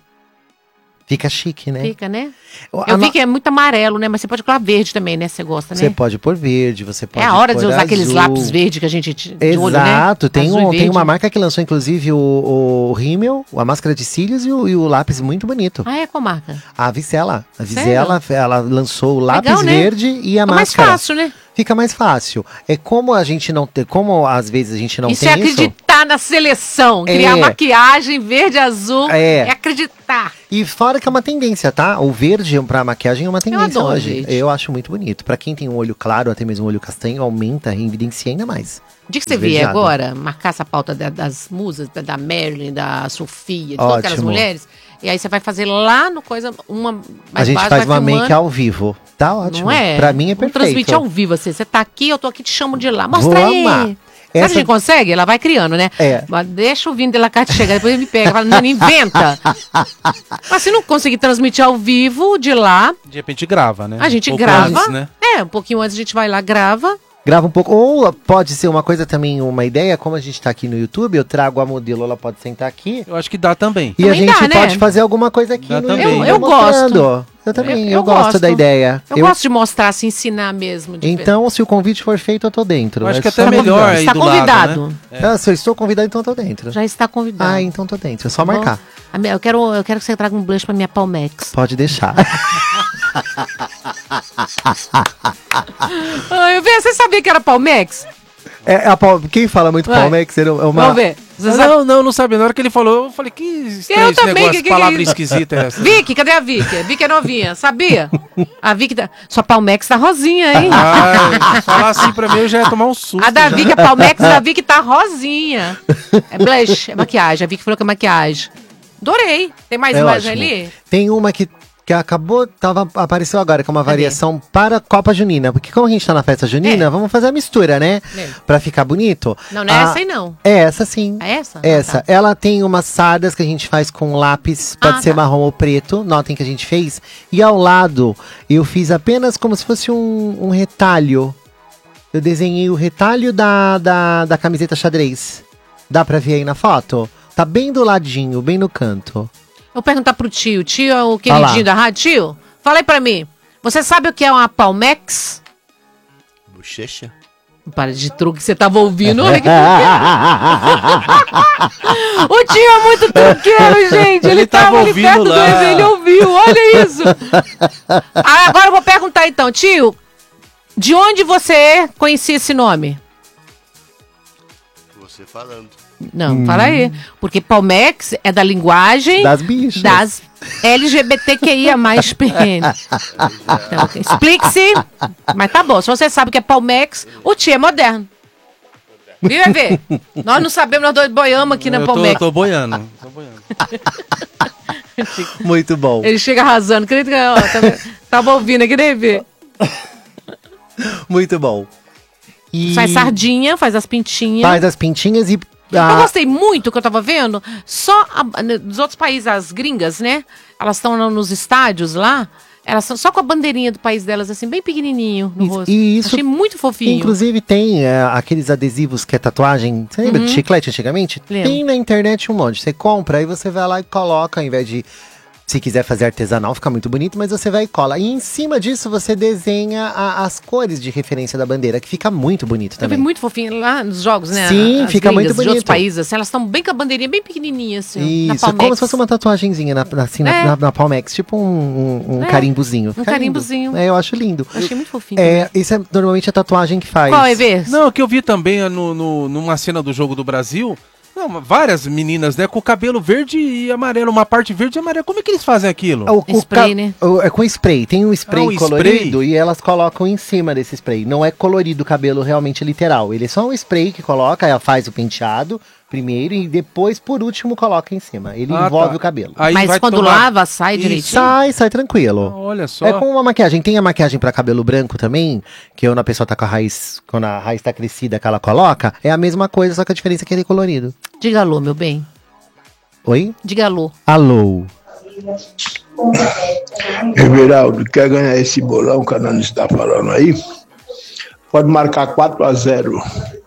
Fica chique, né? Fica, né? A Eu vi no- que é muito amarelo, né? Mas você pode colocar verde também, né? Você gosta, né? Você pode pôr verde, você pode É a hora de pôr usar aqueles azul. lápis verdes que a gente t- de olho, né? Exato, tem, Azul e um, tem verde. uma marca que lançou inclusive o, o rímel, a máscara de cílios e o, e o lápis muito bonito. Ah, é qual marca? A Vicella. A Sério? Vicella, ela lançou o lápis Legal, né? verde e a Fica mais máscara. fácil, né? Fica mais fácil. É como a gente não tem, como às vezes a gente não Isso é tem isso. acreditar na seleção. Criar É. maquiagem verde e azul. É. É acreditar. E fora que é uma tendência, tá? O verde pra maquiagem é uma tendência adoro hoje. verde. Eu acho muito bonito. Pra quem tem um olho claro, até mesmo um olho castanho, aumenta, evidencia ainda mais. O dia que você vier Esverdeado. agora, marcar essa pauta da- das musas, da, da Marilyn, da Sofia, de todas aquelas Ótimo. mulheres, e aí você vai fazer lá no coisa, uma mais A gente baixa, faz vai uma make filmando. ao vivo. Tá ótimo. Não é? Pra mim é Vamos perfeito. transmitir ao vivo, assim. Você tá aqui, eu tô aqui, te chamo de lá. Mostra Vou aí. amar. Será que a Essa- gente consegue? Ela vai criando, né? É. Mas deixa o Vini Delacarte chegar, depois ele me pega. Fala, não, inventa. Mas se não conseguir transmitir ao vivo de lá, De repente grava, né? a gente Um pouco grava. antes, né? É, um pouquinho antes a gente vai lá, grava. Grava um pouco. Ou pode ser uma coisa também, uma ideia, como a gente tá aqui no YouTube, eu trago a modelo, ela pode sentar aqui. Eu acho que dá também. E Também a gente dá, né? pode fazer alguma coisa aqui Dá no também. YouTube. Eu- eu mostrando. gosto. Eu também, eu, Eu gosto, gosto. da ideia. Eu, gosto de mostrar, se ensinar mesmo. de Então, se o convite for feito, eu tô dentro. Eu acho É que só até melhor convidar. aí Está do lado, convidado. né? Ah, se eu estou convidado, então eu tô dentro. Já está convidado. Ah, então tô dentro. É só Tá bom? marcar. A minha- Eu quero, eu quero que você traga um blush pra minha Palmex. Pode deixar. Ah, eu vi, você sabia que era Palmex? É, a Pal- quem fala muito Vai. Palmex é uma... Vamos ver. Você Ah, sabe- Não, não, não sabia. Na hora que ele falou, eu falei, que estranho Eu esse também, negócio, que- que- palavra que- esquisita é essa. Vicky, cadê a Vicky? Vicky é novinha, sabia? A Vicky, tá... sua Palmex tá rosinha, hein? Ai, falar assim pra mim, eu já ia tomar um susto. A da já. Vicky, a Palmex da Vicky tá rosinha. É blush, é maquiagem. A Vicky falou que é maquiagem. Adorei. Tem mais É imagem ótimo. ali? Tem uma que, que acabou, tava, apareceu agora, que é uma variação para a Copa Junina. Porque como a gente tá na festa junina, É. vamos fazer a mistura, né? É. Pra ficar bonito. Não, não é Ah, essa aí não. É essa sim. É essa? Essa. Ah, tá. Ela tem umas sardas que a gente faz com lápis, pode Ah, ser tá. marrom ou preto. Notem que a gente fez. E ao lado, eu fiz apenas como se fosse um, um retalho. Eu desenhei o retalho da, da, da camiseta xadrez. Dá pra ver aí na foto? Tá bem do ladinho, bem no canto. Vou perguntar pro tio. Tio é o Olha queridinho lá. da rádio. Tio, fala aí pra mim. Você sabe o que é uma Palmex? Bochecha? Para de truque que você tava ouvindo. Olha que O tio é muito truqueiro, gente. Ele, Ele tava, tava ali ouvindo perto lá. do ele ouviu. Olha isso. Ah, agora eu vou perguntar então, tio. De onde você conhecia esse nome? Você falando. Não, Hum. fala aí. Porque Palmex é da linguagem Das bichas. das L G B T Q I A mais, P N. Então, explique-se. Mas tá bom, se você sabe o que é Palmex, o tio é moderno. Viu, Evê? Nós não sabemos, nós dois boiamos aqui na Eu tô, Palmex. tô boiando. Tô boiando. Muito bom. Ele chega arrasando. Acredito que, ó, tava, tava ouvindo aqui, né, Evê? Muito bom. E Faz sardinha, faz as pintinhas. faz as pintinhas e... Eu ah, gostei muito que eu tava vendo. Só a, né, dos outros países, as gringas, né? Elas estão nos estádios lá. Elas são só com a bandeirinha do país delas, assim, bem pequenininho no rosto. E isso, Achei muito fofinho. Inclusive tem é, aqueles adesivos que é tatuagem. Você lembra Uhum. de chiclete antigamente? Lembro. Tem na internet um monte. Você compra, aí você vai lá e coloca, ao invés de... Se quiser fazer artesanal, fica muito bonito, mas você vai e cola. E em cima disso, você desenha a- as cores de referência da bandeira, que fica muito bonito Eu também. vi muito fofinho lá nos jogos, né? Sim, As fica muito gringas de outros bonito. países, assim, elas estão bem com a bandeirinha bem pequenininha, assim. na Isso, é como Palmex. se fosse uma tatuagenzinha na, na, assim, na- É. na, na Palmex, tipo um, um, um É, carimbozinho. um Fica lindo. carimbozinho. É, eu acho lindo. Achei muito fofinho. É, isso é normalmente a tatuagem que faz. Qual, Evê? Não, o que eu vi também é no, no- numa cena do Jogo do Brasil. Não, várias meninas, né? Com o cabelo verde e amarelo, uma parte verde e amarela. Como é que eles fazem aquilo? O- o Spray, ca- né? o- é com spray. Tem um spray Ah, um colorido spray? e elas colocam em cima desse spray. Não é colorido o cabelo realmente literal. Ele é só um spray que coloca, ela faz o penteado. O primeiro e depois, por último, coloca em cima. Ele Ah, envolve tá. o cabelo. Aí Mas vai quando tomar- lava, sai Isso. direitinho? Sai, sai tranquilo. Ah, olha só. É com uma maquiagem. Tem a maquiagem pra cabelo branco também, que quando a pessoa tá com a raiz, quando a raiz tá crescida, que ela coloca, é a mesma coisa, só que a diferença é que ele é colorido. Diga alô, meu bem. Oi? Diga alô. Alô. Everaldo, quer ganhar esse bolão que a Nani está falando aí? Pode marcar quatro a zero.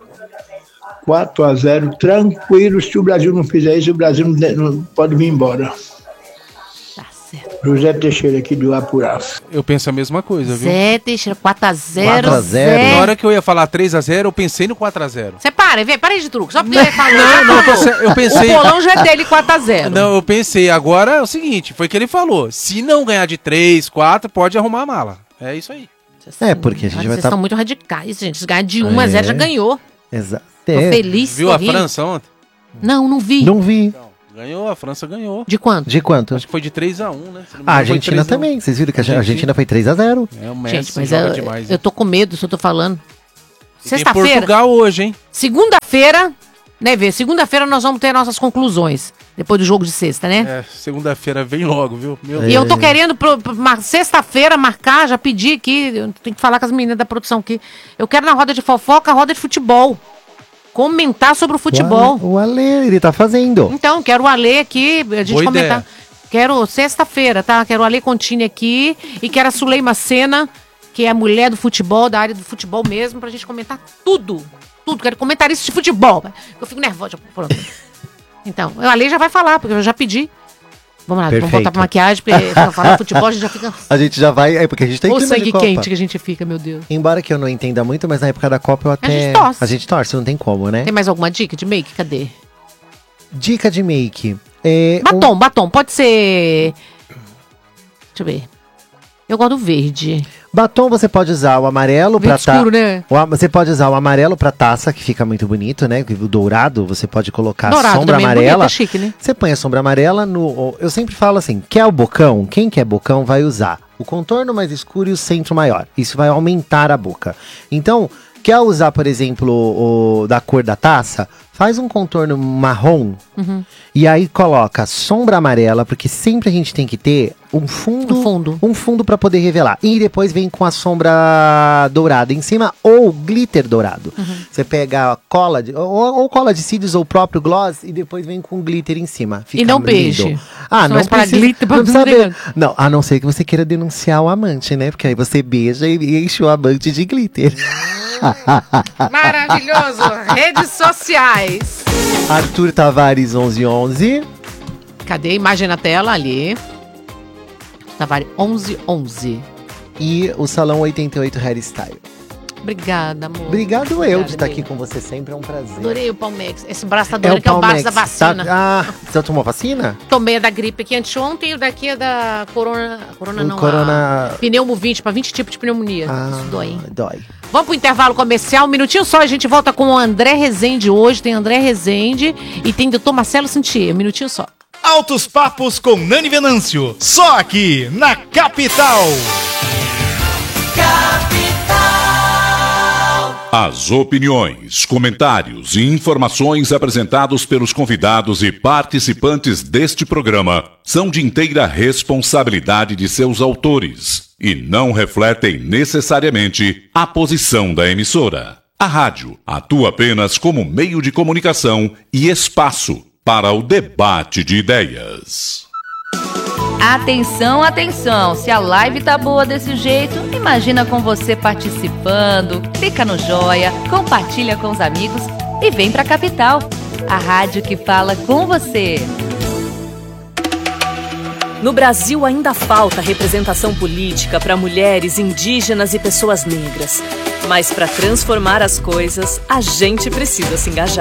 quatro a zero, tranquilo. Se o Brasil não fizer isso, o Brasil não, não pode vir embora. Tá certo. José Teixeira aqui do Apurá. Eu penso a mesma coisa, viu? Zé Teixeira, quatro a zero. quatro a zero. Zé. Na hora que eu ia falar três a zero, eu pensei no quatro a zero. Você para, vem, para aí de truque. Só porque ele falou. Não, não, eu pensei- eu pensei- O bolão já é dele, quatro a zero. Não, eu pensei, agora é o seguinte, foi o que ele falou. Se não ganhar de três, quatro, pode arrumar a mala. É isso aí. É, porque a gente Vocês vai estar... estão muito radicais, gente. Se ganhar de um a zero, já ganhou. Exato. Tô feliz, Viu tô a rindo. França ontem? Não, não vi. Não vi. Ganhou, a França ganhou. De quanto? De quanto? Acho que foi de três a um, né? Se não me A engano, foi Argentina três a um. também. Vocês viram que a Argentina foi três a zero. É, o Messi Gente, mas joga eu, demais. eu tô com medo, se eu tô falando. E tem Sexta-feira. Portugal hoje, hein? Segunda-feira, né, Vê? Segunda-feira nós vamos ter nossas conclusões. Depois do jogo de sexta, né? É, segunda-feira vem logo, viu? Meu E eu tô querendo, pro, pro, mar- sexta-feira, marcar, já pedi aqui, eu tenho que falar com as meninas da produção aqui. Eu quero na roda de fofoca, a roda de futebol. Comentar sobre o futebol. O Ale, ele tá fazendo. Então, quero o Ale aqui, a gente Boa comentar. ideia. Quero Sexta-feira, tá? Quero o Ale Contini aqui e quero a Suleima Sena, que é a mulher do futebol, da área do futebol mesmo, pra gente comentar tudo. Tudo. Quero comentarista de futebol. Eu fico nervosa. Pronto. Então, o Ale já vai falar, porque eu já pedi. Vamos lá, Perfeito. vamos voltar pra maquiagem, porque pra falar de futebol a gente já fica... A gente já vai... É porque a gente tem O clima de sangue Copa. quente que a gente fica, meu Deus. Embora que eu não entenda muito, mas na época da Copa eu até... gente torce. A gente torce, não tem como, né? Tem mais alguma dica de make? Cadê? Dica de make. É, Batom, batom. Pode ser... Deixa eu ver. Eu gosto do verde. Batom você pode usar o amarelo pra Verde escuro, né? o a- Você pode usar o amarelo pra taça, que fica muito bonito, né? O dourado, você pode colocar Dourado sombra também é amarela. bonito, é chique, né? Você põe a sombra amarela no... Eu sempre falo assim, quer o bocão? Quem quer bocão vai usar o contorno mais escuro e o centro maior. Isso vai aumentar a boca. Então, quer usar, por exemplo, o, da cor da taça? Faz um contorno marrom Uhum. e aí coloca sombra amarela, porque sempre a gente tem que ter um fundo, Um fundo. um fundo para poder revelar. E depois vem com a sombra dourada em cima ou glitter dourado. Uhum. Você pega a cola de, ou, ou cola de cílios ou o próprio gloss e depois vem com glitter em cima. Fica E não lindo. beijo. Ah, Só não mais pra precisa, glitter, pra não precisa tudo be- Não, a não ser que você queira denunciar o amante, né? Porque aí você beija e enche o amante de glitter. Maravilhoso. Redes sociais. Arthur Tavares onze onze. Cadê a imagem na tela? Ali. Tavares onze onze. E o Salão oitenta e oito Hairstyle. Obrigada, amor. Obrigado eu Obrigada, de estar amiga. aqui com você sempre, é um prazer. Adorei o Palmex. Esse braço tá doendo, que é o Palmex, braço da vacina. tá- Ah, você tomou vacina? Tomei a da gripe aqui anteontem e o daqui é da corona... Corona Um não, corona- a pneumo vinte, pra vinte tipos de pneumonia. Ah, Isso dói, hein? Dói. Vamos pro intervalo comercial, um minutinho só, a gente volta com o André Rezende hoje, tem André Rezende e tem doutor Marcelo Santier, um minutinho só. Altos Papos com Nani Venâncio, só aqui na Capital. As opiniões, comentários e informações apresentados pelos convidados e participantes deste programa são de inteira responsabilidade de seus autores e não refletem necessariamente a posição da emissora. A rádio atua apenas como meio de comunicação e espaço para o debate de ideias. Atenção, atenção! Se a live tá boa desse jeito, imagina com você participando. Clica no joia, compartilha com os amigos e vem pra Capital, a rádio que fala com você. No Brasil ainda falta representação política para mulheres, indígenas e pessoas negras. Mas para transformar as coisas, a gente precisa se engajar.